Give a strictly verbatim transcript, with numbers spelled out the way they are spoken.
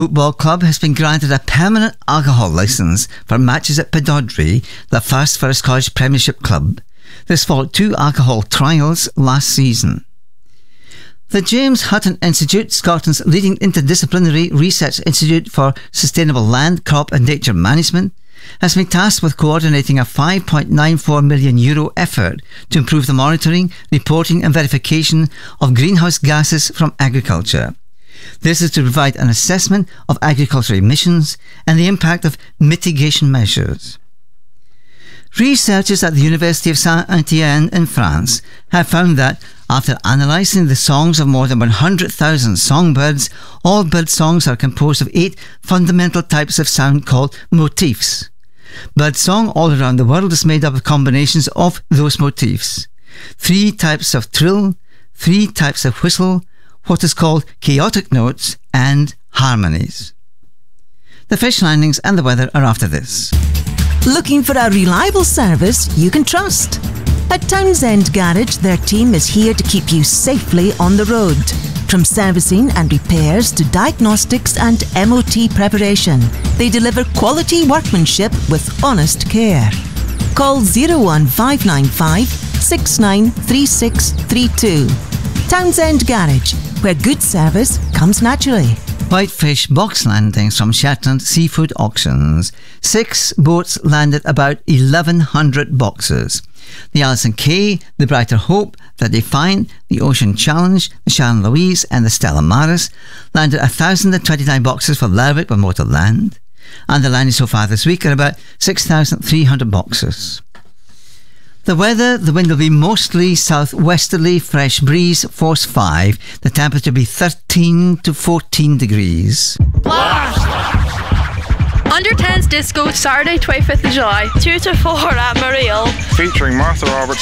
Football Club has been granted a permanent alcohol licence for matches at Pittodrie, the first for its college premiership club. This followed two alcohol trials last season. The James Hutton Institute, Scotland's leading interdisciplinary research institute for sustainable land, crop and nature management, has been tasked with coordinating a five point nine four million euro effort to improve the monitoring, reporting and verification of greenhouse gases from agriculture. This is to provide an assessment of agricultural emissions and the impact of mitigation measures. Researchers at the University of Saint-Étienne in France have found that, after analysing the songs of more than one hundred thousand songbirds, all bird songs are composed of eight fundamental types of sound called motifs. Birdsong all around the world is made up of combinations of those motifs. Three types of trill, three types of whistle, what is called chaotic notes, and harmonies. The fish landings and the weather are after this. Looking for a reliable service you can trust? At Townsend Garage, their team is here to keep you safely on the road. From servicing and repairs to diagnostics and M O T preparation, they deliver quality workmanship with honest care. Call zero one five nine five, six nine three six three two. Townsend Garage, where good service comes naturally. Whitefish box landings from Shetland Seafood Auctions. Six boats landed about eleven hundred boxes. The Alison Kay, the Brighter Hope, the Defiant, the Ocean Challenge, the Sharon Louise and the Stella Maris landed one thousand twenty-nine boxes for Lerwick by Motor Land. And the landing so far this week are about six thousand three hundred boxes. The weather, the wind will be mostly southwesterly, fresh breeze, force five. The temperature will be thirteen to fourteen degrees. Blast! Under tens Disco, Saturday twenty-fifth of July, two to four at Mariel. Featuring Martha Roberts.